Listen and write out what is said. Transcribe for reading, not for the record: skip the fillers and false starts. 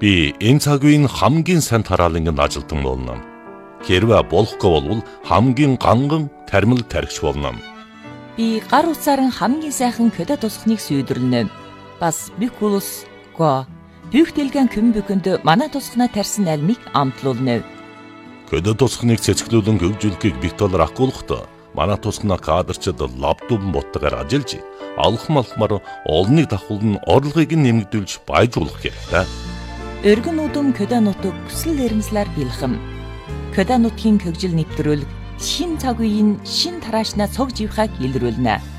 Би энэ цаг үеийн хамгийн сайн тараалангийн ажилтан болно. Хэрвээ болохгүй бол хамгийн ганган тармил тархич болно. Би гар утсаар хамгийн сайхан көдө тусахныг сүйдрлэнэ. Бас бикулус го Büchtelgэн Kümbükünd манай тусахнаа тарьсан альмыг амтлуулна. Көдө тусахныг цэцгэлүүлэн хөгжүүлэхийг битолор ахгуулахдаа манай тусахнаа кадрчид лаптоп боттогоор ажиллаж алхмалмаар олныг давхуулн орлогыг нэмэгдүүлж баяжуулах хэрэгтэй. Өргөн үдэм көдө нутаг хүсэл эрмслэр бэлхэм. Көдө нутгийн хөгжил нэвтрүүлэг шин цаг үеийн шин тараашнаа цог живхаг илрүүлнэ.